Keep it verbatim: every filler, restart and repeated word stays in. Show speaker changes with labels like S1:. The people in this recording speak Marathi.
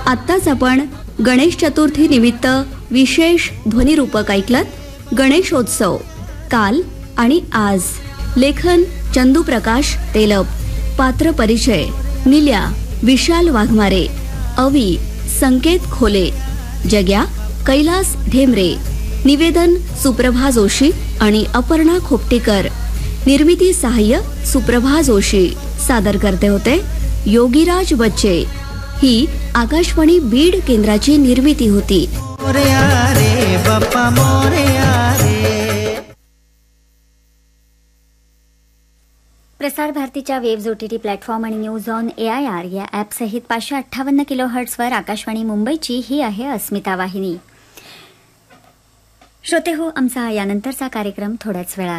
S1: आत्ताच आपण गणेश चतुर्थी निमित्त विशेष ध्वनिरूपक ऐकलत. गणेशोत्सव काल आणि आज. लेखन चंदू प्रकाश तेलप. पात्र परिचय निल्या विशाल वाघमारे, अवी संकेत खोले, जग्या कैलास ढेमरे, निवेदन सुप्रभा जोशी आणि अपर्णा खोपटेकर, निर्मिती सहाय्य सुप्रभा जोशी, सादर करते होते योगीराज बच्चे. ही आकाशवाणी बीड केंद्राची निर्मिती होती.
S2: मोरया रे बाप्पा मोरया रे.
S3: प्रसार भारतीच्या वेव्ज ओटीटी प्लॅटफॉर्म आणि news on A I R या ॲपसहित पाचशे अठ्ठावन्न किलो हर्ट्सवर आकाशवाणी मुंबईची ही आहे अस्मिता वाहिनी. श्रोते हो, आमचा यानंतरचा कार्यक्रम थोड्याच वेळात.